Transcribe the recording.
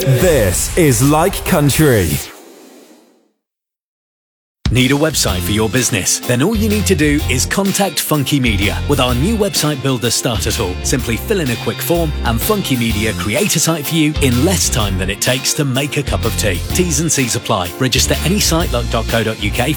This is Like Country. Need a website for your business? Then all you need to do is contact Funky Media with our new website builder starter tool. Simply fill in a quick form and Funky Media create a site for you in less time than it takes to make a cup of tea. T's and C's apply. Register any site like .co.uk